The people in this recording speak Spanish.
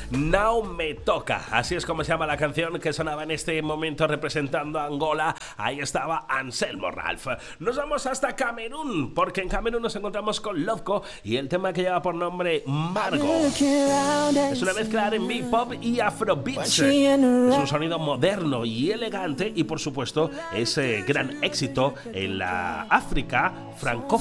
Now Me Toca. Así es como se llama la canción que sonaba en este momento representando a Angola. Ahí estaba Anselmo Ralph. Nos vamos hasta Camerún, porque en Camerún nos encontramos con Lovco y el tema que lleva por nombre Margo. Es una mezcla de B-pop y afrobeats. Es un sonido moderno y elegante y por supuesto es gran éxito en la África francófona.